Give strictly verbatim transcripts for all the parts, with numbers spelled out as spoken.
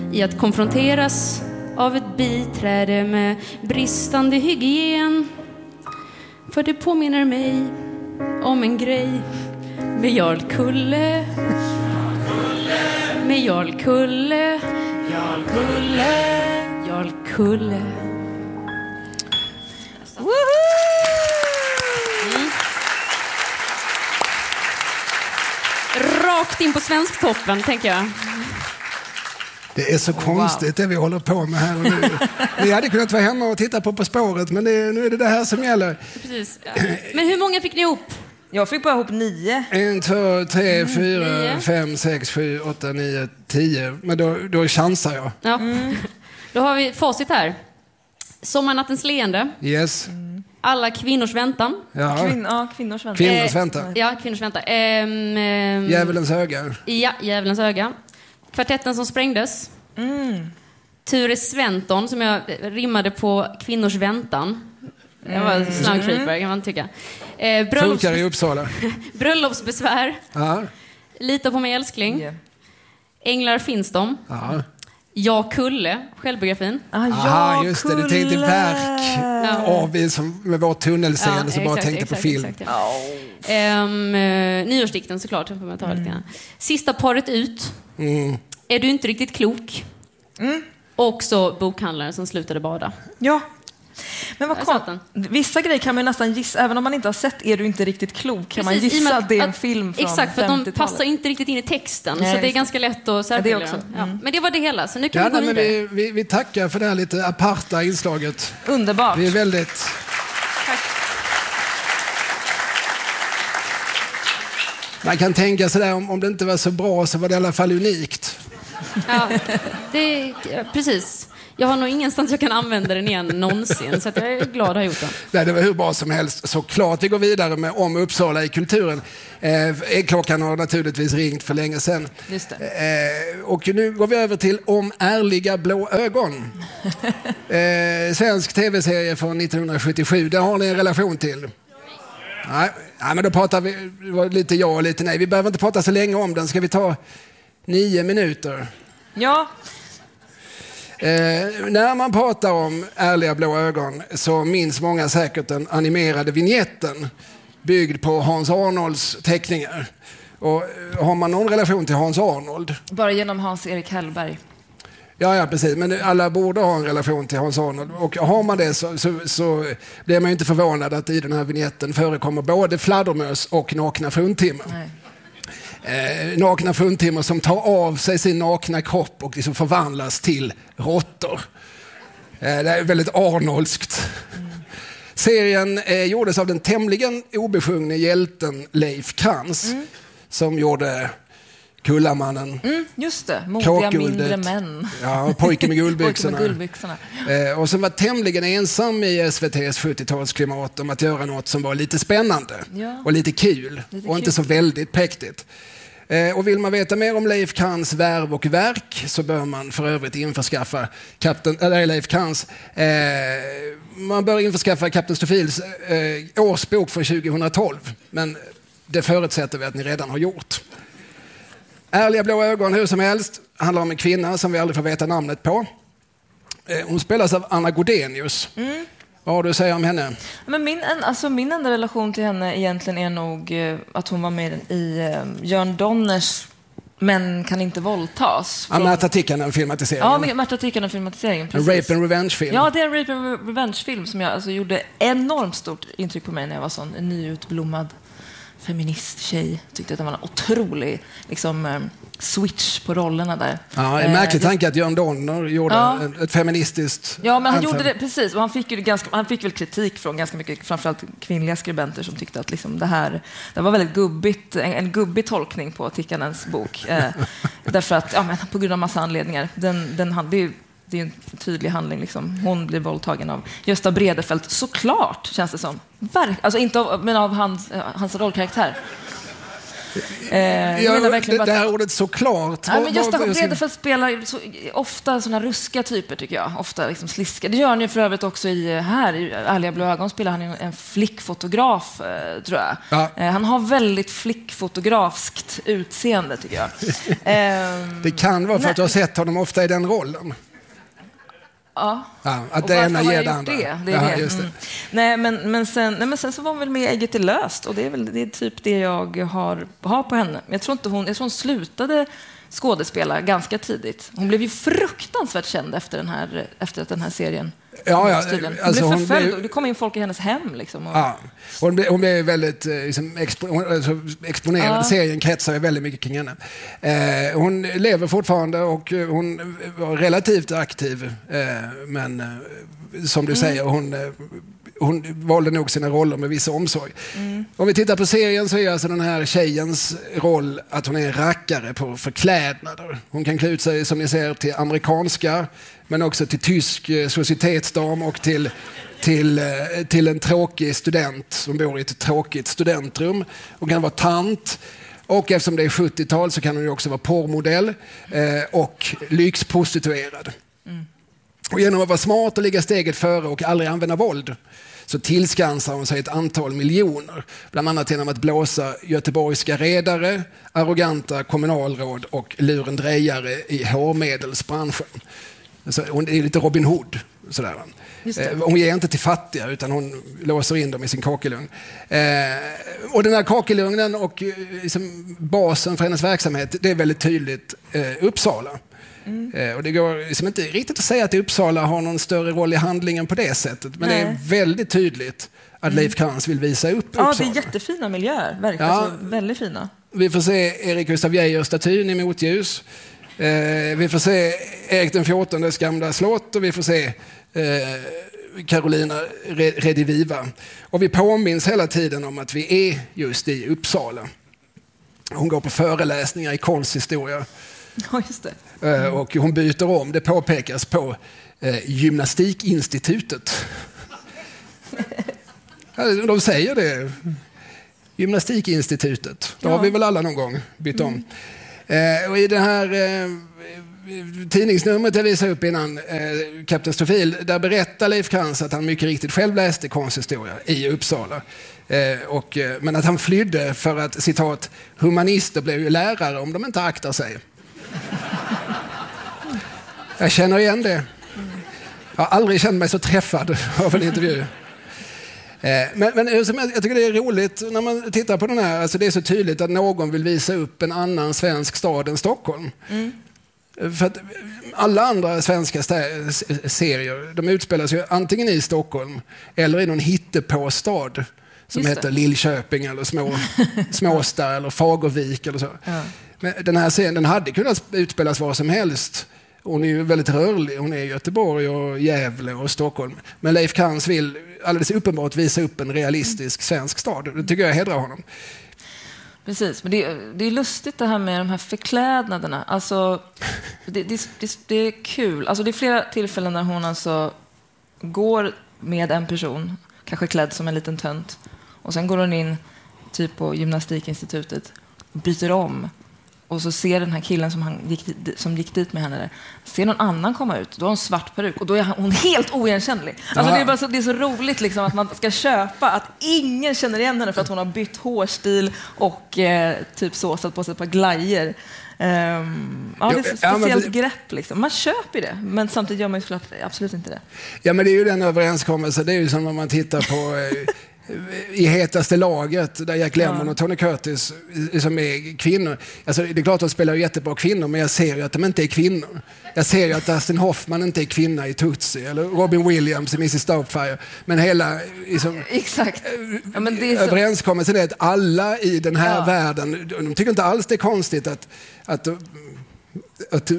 i att konfronteras av ett biträde med bristande hygien. För det påminner mig om en grej med Jarl Kulle. Med Jarl Kulle. Jarl Kulle. Jarl Kulle. Mm. Rakt in på svensktoppen, tänker jag. Det är så konstigt wow. det vi håller på med här och nu. Vi hade kunnat vara hemma och titta på På spåret, men det, nu är det det här som gäller. Precis. Ja. Men hur många fick ni ihop? Jag fick bara ihop nio. En, två, tre, mm, fyra, nio. fem, sex, sju, åtta, nio, tio. Men då, då chansar jag. Ja. Mm. Då har vi facit här. Sommarnattens leende. Yes. Mm. Alla kvinnors väntan. Ja. Kvin- ja, kvinnors väntan. Kvinnors väntan. Eh, ja, kvinnors väntan. Ehm, ehm, Djävulens öga. Ja, Djävulens öga. Kvartetten som sprängdes. Mm. Ture Sventon, som jag rimmade på kvinnors väntan. Det var en slangkrypare, kan man tycka. Eh, bröllops- Funkar i Uppsala. Bröllopsbesvär. Ja. Lita på mig älskling. Yeah. Änglar finns de. Ja. Jag Kulle, självbiografin. Ah, ja, Aha, just det. Du tänkte verk Ja. av vi som med vårt tunnelseende Ja, som bara exakt, tänkte exakt, på film. Exakt, ja. oh. um, uh, Nyårsdikten såklart. Får man ta mm. lite grann. Sista paret ut. Mm. Är du inte riktigt klok? Mm. Och så Bokhandlaren som slutade bada. Ja. Men vad Jag kom, vissa grejer kan man nästan gissa, även om man inte har sett Är du inte riktigt klok, kan Precis, man gissa att, att det är en att, film från exakt, för att de femtiotalet. passar inte riktigt in i texten. Nej, så det är ganska lätt att särskilja. Ja, det också. Mm. Ja. Mm. Men det var det hela, så nu kan Ja, vi gå nej, men vidare. vi, vi, vi tackar för det här lite aparta inslaget. Underbart. Vi är väldigt... Tack. Man kan tänka sig där, om, om det inte var så bra så var det i alla fall unikt. Ja, det, ja, precis. Jag har nog ingenstans jag kan använda den igen någonsin, så att jag är glad att ha gjort det. Nej, det var hur bra som helst. Såklart, vi går vidare med Om Uppsala i kulturen. Eh, klockan har naturligtvis ringt för länge sedan. Just det. Eh, och nu går vi över till Om ärliga blå ögon. Eh, svensk tv-serie från nittonhundrasjuttiosju. Det har ni en relation till? Nej, ja, men då pratar vi det var lite ja och lite nej. Vi behöver inte prata så länge om den. Ska vi ta nio minuter? Ja. Eh, när man pratar om Ärliga blå ögon så minns många säkert den animerade vignetten byggd på Hans Arnolds teckningar. Och har man någon relation till Hans Arnold? Bara genom Hans-Erik Hellberg. Ja, ja, precis. Men alla borde ha en relation till Hans Arnold. Och har man det så, så, så blir man ju inte förvånad att i den här vignetten förekommer både fladdermöss och nakna fruntimmer. Nej. Eh, nakna fruntimmer som tar av sig sin nakna kropp och liksom förvandlas till råttor. Eh, det är väldigt arnoldskt. Mm. Serien eh, gjordes av den tämligen obesjungne hjälten Leif Krantz mm. som gjorde Kullamannen. Mm, just det, modiga mindre män. Ja, Pojken med guldbyxorna. Pojken med guldbyxorna. Eh, och som var tämligen ensam i S V T:s sjuttiotalsklimat om att göra något som var lite spännande ja. och lite kul lite och kul. Inte så väldigt präktigt. Eh, och vill man veta mer om Leif Krantz värv och verk så bör man för övrigt införskaffa Kapten, eller Leif Krantz. Eh, man bör införskaffa Kapten Stofils eh, årsbok från tjugohundratolv, men det förutsätter vi att ni redan har gjort. Ärliga blå ögon, hur som helst, handlar om en kvinna som vi aldrig får veta namnet på. Hon spelas av Anna Godenius. Mm. Vad har du att säga om henne? Men min, alltså min enda relation till henne egentligen är nog att hon var med i uh, Jörn Donners Men kan inte våldtas. Från... Ja, Märta Tikkanen-filmatiseringen. Ja, Märta Tikkanen-filmatiseringen, precis. En rape and revenge-film. Ja, det är en rape and revenge-film som jag alltså, gjorde enormt stort intryck på mig när jag var sån en nyutblommad feministtjej. Tyckte att det var en otrolig liksom, switch på rollerna där. Ja, en märklig tanke att Jörn Donner gjorde ja. ett feministiskt... Ja, men han anfall. gjorde det, precis. Och han fick, ju ganska, han fick väl kritik från ganska mycket, framförallt kvinnliga skribenter som tyckte att liksom, det här det var väldigt gubbigt, en, en gubbig tolkning på Tikkanens bok. Eh, därför att, ja, men, på grund av massa anledningar. Den, den, det är ju det är en tydlig handling. Liksom. Hon blir våldtagen av Gösta Bredefeld, såklart, känns det som. Verk, alltså inte av, men av hans, hans rollkaraktär. Eh, jag menar verkligen det, bara... det här ordet såklart. Ja, men Gösta Bredefeld spelar så, ofta såna ruska typer, tycker jag. Ofta liksom sliska. Det gör han ju för övrigt också i, här i Ärliga blå ögon spelar han en flickfotograf, eh, tror jag. Ja. Eh, han har väldigt flickfotografskt utseende, tycker jag. Eh, det kan vara för nej. att du har sett honom ofta i den rollen. Ja. Ja, att det ena ger det andra. Det, det är ja, det. Just det. Mm. Nej, men, men, sen, nej, men sen så var hon väl med i Ägget är löst och det är väl det är typ det jag har, har på henne. Jag tror inte hon, jag tror hon slutade skådespela ganska tidigt. Hon blev ju fruktansvärt känd efter den här, efter att den här serien. Ja, ja, alltså hon blev förföljd. Blev... Det kom in folk i hennes hem. Liksom, och... ja. hon, blev, hon blev väldigt liksom, expo, alltså, exponerad. Ja. Serien kretsar väldigt mycket kring henne. Eh, hon lever fortfarande och hon var relativt aktiv. Eh, men eh, som du mm. säger, hon, eh, hon valde nog sina roller med viss omsorg. Mm. Om vi tittar på serien så är alltså den här tjejens roll att hon är en rackare på förklädnader. Hon kan klä ut sig, som ni ser, till amerikanska, men också till tysk societetsdam och till, till, till en tråkig student som bor i ett tråkigt studentrum. Hon kan vara tant och eftersom det är sjuttiotal så kan hon ju också vara porrmodell eh, och lyxprostituerad. Mm. Och genom att vara smart och ligga steget före och aldrig använda våld så tillskansar hon sig ett antal miljoner. Bland annat genom att blåsa göteborgska redare, arroganta kommunalråd och lurendrejare i hårmedelsbranschen. Så hon är lite Robin Hood. Sådär. Hon ger inte till fattiga utan hon låser in dem i sin kakelugn. Eh, och den här kakelugnen och liksom, basen för hennes verksamhet, det är väldigt tydligt eh, Uppsala. Mm. Eh, och det går liksom inte riktigt att säga att Uppsala har någon större roll i handlingen på det sättet. Men Nej. det är väldigt tydligt att mm. Leif Krantz vill visa upp Uppsala. Ja, det är jättefina miljöer. Verkligen. Ja, alltså, väldigt fina. Vi får se Erik Gustaf Geijer-statyn i motljus. Eh, vi får se Erik den fjortondes gamla slott och vi får se eh, Carolina Rediviva. Och vi påminns hela tiden om att vi är just i Uppsala. Hon går på föreläsningar i konsthistoria. Ja, just det. Mm. Och hon byter om, det påpekas på eh, Gymnastikinstitutet. De säger det. Gymnastikinstitutet. Det ja. har vi väl alla någon gång bytt om. Mm. Eh, och i det här eh, tidningsnumret jag visade upp innan, eh, Kapten Stofil, där berättar Leif Krantz att han mycket riktigt själv läste konsthistoria i Uppsala. Eh, och, eh, men att han flydde för att, citat, humanister blev ju lärare om de inte aktar sig. Jag känner igen det. Jag har aldrig känt mig så träffad av en intervju. Men, men jag tycker det är roligt när man tittar på den här. Alltså det är så tydligt att någon vill visa upp en annan svensk stad än Stockholm. Mm. För att alla andra svenska stä- serier, de utspelas ju antingen i Stockholm eller i någon hittepåstad som Just heter det. Lillköping eller små, Småsta eller Fagervik eller så. Ja. Men den här serien, den hade kunnat utspelas var som helst. Hon är ju väldigt rörlig. Hon är i Göteborg och Gävle och Stockholm. Men Leif Krantz vill alldeles uppenbart visa upp en realistisk svensk stad. Det tycker jag hedrar honom. Precis, men det, det är lustigt det här med de här förklädnaderna. Alltså, det, det, det, det är kul. Alltså, det är flera tillfällen när hon alltså går med en person, kanske klädd som en liten tönt. Och sen går hon in typ på Gymnastikinstitutet och byter om. Och så ser den här killen som, han gick, som gick dit med henne där, ser någon annan komma ut. Då har hon svart peruk och då är hon helt oigenkännlig. Alltså det, är bara så, det är så roligt liksom att man ska köpa att ingen känner igen henne för att hon har bytt hårstil och eh, typ så satt på sig ett par glajer. Um, ja, det är ett speciellt ja, grepp. Liksom. Man köper det, men samtidigt gör man ju såklart absolut inte det. Ja, men det är ju den överenskommelsen. Det är ju som när man tittar på... Eh, i hetaste laget där Jack Lemmon ja. och Tony Curtis som är kvinnor. Alltså, det är klart att de spelar jättebra kvinnor, men jag ser ju att de inte är kvinnor. Jag ser ju att Dustin Hoffman inte är kvinna i Tootsie eller Robin Williams i missus Doubtfire. Men hela liksom, Exakt. Ja, men det är så... överenskommelsen är att alla i den här ja. världen, de tycker inte alls det är konstigt att... att Att,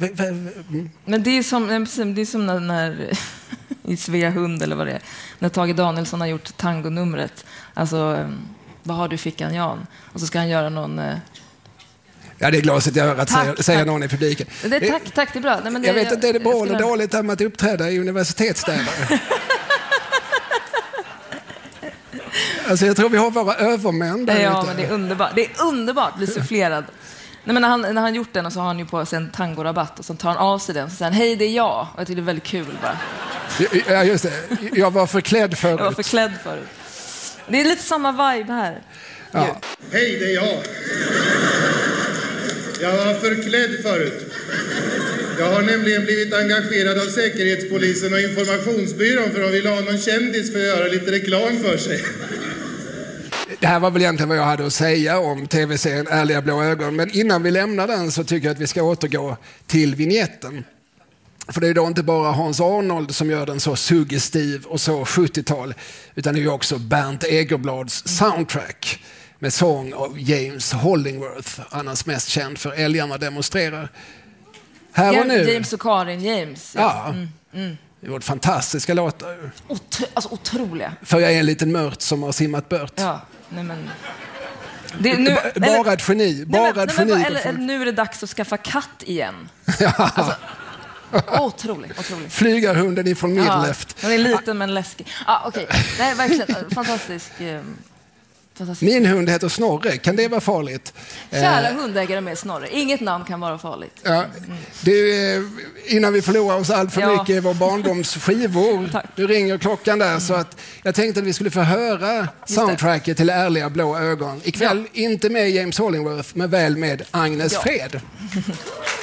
men det är som, det är som när, när i Svea hund eller vad det är, när Tage Danielsson har gjort tangonumret. Alltså, vad har du i fickan, Jan? Och så ska han göra någon... Ja, det är glaset jag hör att tack, säga, tack. säga någon i publiken. Det, tack, tack, det är bra. Nej, men det, jag vet inte, är det bra eller skulle... dåligt med att uppträda i universitetsstäder? Alltså jag tror vi har våra övermän där Ja, ute. men det är underbart. Det är underbart, bli sufflerad. Nej, men när, han, när han gjort den och så har han ju på sig en tangorabatt och så tar han av sig den och så säger han, hej det är jag. Och jag tycker det är väldigt kul bara. Ja, just det. Jag var förklädd förut. Jag var förklädd förut. Det är lite samma vibe här. Ja. Hej, det är jag. Jag var förklädd förut. Jag har nämligen blivit engagerad av Säkerhetspolisen och Informationsbyrån för att de vill ha någon kändis för att göra lite reklam för sig. Det här var väl egentligen vad jag hade att säga om tv-serien Ärliga blå ögon. Men innan vi lämnar den så tycker jag att vi ska återgå till vignetten. För det är då inte bara Hans Arnold som gör den så suggestiv och så sjuttiotal, utan det är ju också Bernt Egerblads soundtrack med sång av James Hollingworth, annars mest känd för Älgarna demonstrerar. Här och nu. James och Karin James. Ja, ja. Mm, mm. Det var fantastiska låtar. Otro, alltså otroliga. För jag är en liten mört som har simmat bört. Ja, nej men... Det, nu, bara eller, ett geni. Bara nej, men, ett nej, geni. Men, eller, eller nu är det dags att skaffa katt igen. Ja. Alltså, otroligt, otroligt. Flygarhunden ifrån Midleft. Ja, den är liten men läskig. Ah, okej. Okay. Nej, verkligen. Fantastisk. Eh, fantastisk. Min hund heter Snorre. Kan det vara farligt? Kära hundägare med Snorre. Inget namn kan vara farligt. Ja, mm. du, innan vi förlorar oss allt för ja. mycket i vår barndoms skivor. Du ringer klockan där. Mm. Så att jag tänkte att vi skulle få höra soundtracket till Ärliga blå ögon. Ikväll ja. Inte med James Hollingworth, men väl med Agnes ja. Fred.